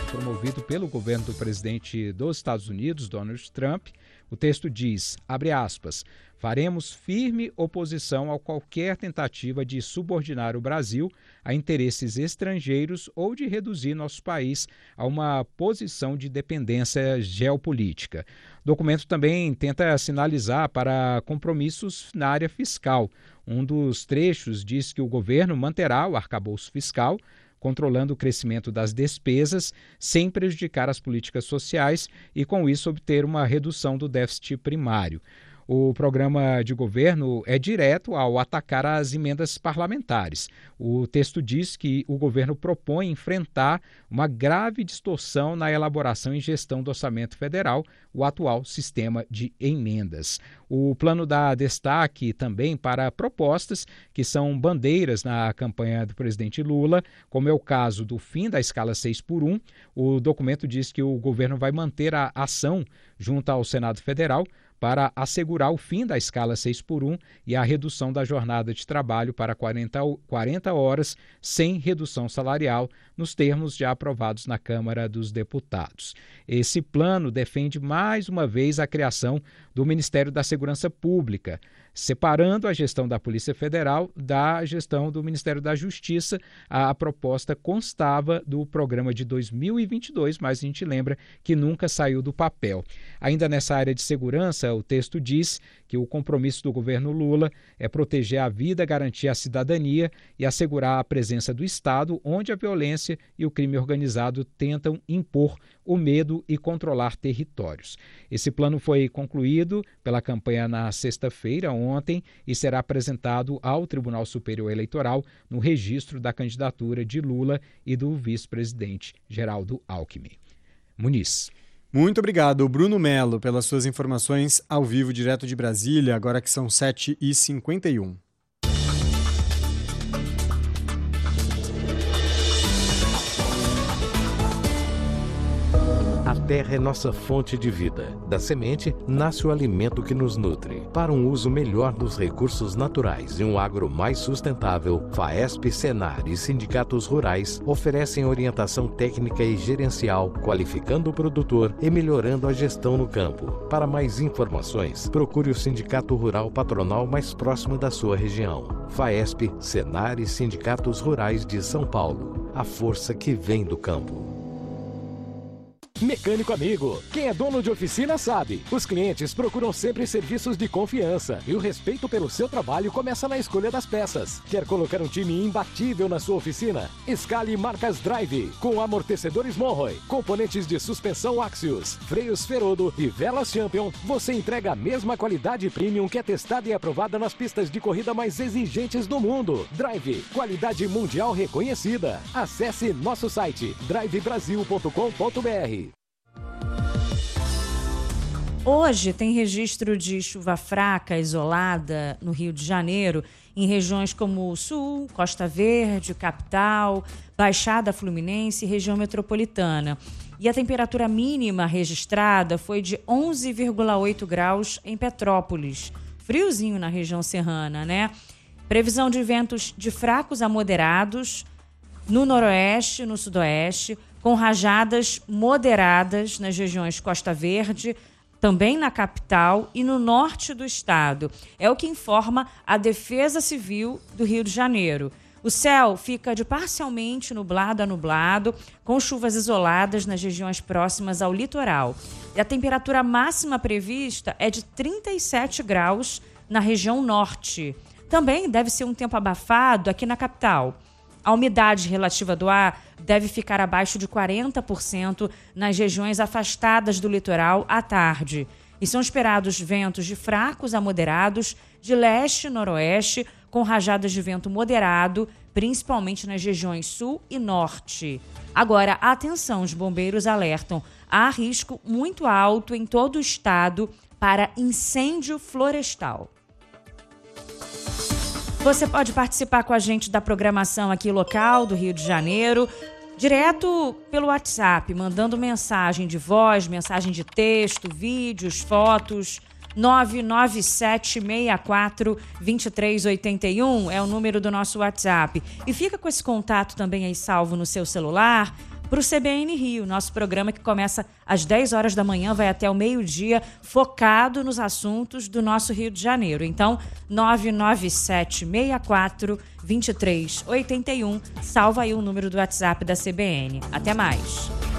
promovido pelo governo do presidente dos Estados Unidos, Donald Trump. O texto diz, abre aspas, faremos firme oposição a qualquer tentativa de subordinar o Brasil a interesses estrangeiros ou de reduzir nosso país a uma posição de dependência geopolítica. O documento também tenta sinalizar para compromissos na área fiscal. Um dos trechos diz que o governo manterá o arcabouço fiscal, controlando o crescimento das despesas, sem prejudicar as políticas sociais e, com isso, obter uma redução do déficit primário. O programa de governo é direto ao atacar as emendas parlamentares. O texto diz que o governo propõe enfrentar uma grave distorção na elaboração e gestão do orçamento federal, o atual sistema de emendas. O plano dá destaque também para propostas que são bandeiras na campanha do presidente Lula, como é o caso do fim da escala 6x1. O documento diz que o governo vai manter a ação junto ao Senado Federal para assegurar o fim da escala 6x1 e a redução da jornada de trabalho para 40 horas sem redução salarial, nos termos já aprovados na Câmara dos Deputados. Esse plano defende mais uma vez a criação do Ministério da Segurança Pública, separando a gestão da Polícia Federal da gestão do Ministério da Justiça. A proposta constava do programa de 2022, mas a gente lembra que nunca saiu do papel. Ainda nessa área de segurança, o texto diz que o compromisso do governo Lula é proteger a vida, garantir a cidadania e assegurar a presença do Estado, onde a violência e o crime organizado tentam impor o medo e controlar territórios. Esse plano foi concluído pela campanha na sexta-feira, ontem, e será apresentado ao Tribunal Superior Eleitoral no registro da candidatura de Lula e do vice-presidente Geraldo Alckmin. Muniz. Muito obrigado, Bruno Melo, pelas suas informações ao vivo, direto de Brasília, agora que são 7h51. A terra é nossa fonte de vida. Da semente, nasce o alimento que nos nutre. Para um uso melhor dos recursos naturais e um agro mais sustentável, FAESP, Senar e sindicatos rurais oferecem orientação técnica e gerencial, qualificando o produtor e melhorando a gestão no campo. Para mais informações, procure o Sindicato Rural Patronal mais próximo da sua região. FAESP, Senar e sindicatos rurais de São Paulo. A força que vem do campo. Mecânico amigo, quem é dono de oficina sabe. Os clientes procuram sempre serviços de confiança e o respeito pelo seu trabalho começa na escolha das peças. Quer colocar um time imbatível na sua oficina? Escale marcas Drive, com amortecedores Monroe, componentes de suspensão Axios, freios Ferodo e velas Champion. Você entrega a mesma qualidade premium que é testada e aprovada nas pistas de corrida mais exigentes do mundo. Drive, qualidade mundial reconhecida. Acesse nosso site drivebrasil.com.br. Hoje tem registro de chuva fraca, isolada, no Rio de Janeiro, em regiões como o Sul, Costa Verde, Capital, Baixada Fluminense e região metropolitana. E a temperatura mínima registrada foi de 11,8 graus em Petrópolis. Friozinho na região serrana, né? Previsão de ventos de fracos a moderados no noroeste, no sudoeste, com rajadas moderadas nas regiões Costa Verde, também na capital e no norte do estado. É o que informa a Defesa Civil do Rio de Janeiro. O céu fica de parcialmente nublado a nublado, com chuvas isoladas nas regiões próximas ao litoral. E a temperatura máxima prevista é de 37 graus na região norte. Também deve ser um tempo abafado aqui na capital. A umidade relativa do ar deve ficar abaixo de 40% nas regiões afastadas do litoral à tarde. E são esperados ventos de fracos a moderados de leste e noroeste, com rajadas de vento moderado, principalmente nas regiões sul e norte. Agora, atenção, os bombeiros alertam: há risco muito alto em todo o estado para incêndio florestal. Você pode participar com a gente da programação aqui local do Rio de Janeiro, direto pelo WhatsApp, mandando mensagem de voz, mensagem de texto, vídeos, fotos. 99764-2381 é o número do nosso WhatsApp. E fica com esse contato também aí salvo no seu celular para o CBN Rio, nosso programa que começa às 10 horas da manhã, vai até o meio-dia, focado nos assuntos do nosso Rio de Janeiro. Então, 99764-2381, salva aí o número do WhatsApp da CBN. Até mais.